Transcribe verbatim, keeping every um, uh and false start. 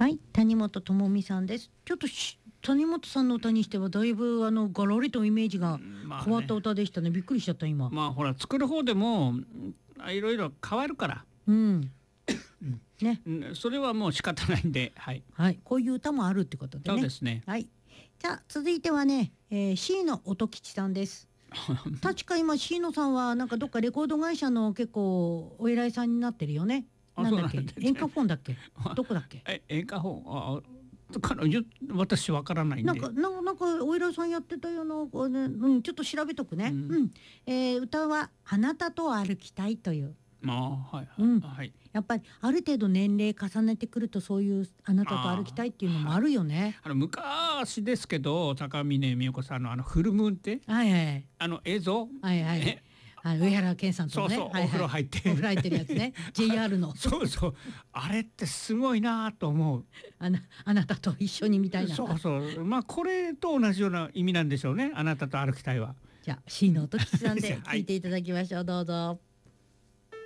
はい、谷本智美さんです。ちょっとし谷本さんの歌にしてはだいぶあのガラリとイメージがまあね変わった歌でしたね。びっくりしちゃった今。 まあほら作る方でもうんいろいろ変わるから、 うん。ね。 うんそれはもう仕方ないんで、はい、 はい、こういう歌もあるってことでね。 そうですね。 はい。じゃあ続いてはね、えー、C の音吉さんです。確か今 C のさんはなんかどっかレコード会社の結構お偉いさんになってるよね。 あなんだっけ、 そうなんだ演歌フォンだっけ、どこだっけ。 え演歌本ああからゆ私わからないんで。 なんかなんかなんかお偉いさんやってたような、こうね、うん、ちょっと調べとくね。 ううんん、えー歌はあなたと歩きたいという。 まあはいはい、 うんはい。 やっぱりある程度年齢重ねてくるとそういうあなたと歩きたいっていうのもあるよね。 あの昔ですけど高峰美代子さんのあのフルムーンってはいはいあの映像、 はいはいえはい、上原健さんとね、 そうそう、 はいはい、 お風呂入ってお風呂入ってるやつねジェイアール のそうそうあれってすごいなと思う。 あなあなたと一緒にみたいな。 そうそうまあこれと同じような意味なんでしょうね。あなたと歩きたいは。 じゃあ C の音吉さんではい聞いていただきましょう。どうぞ。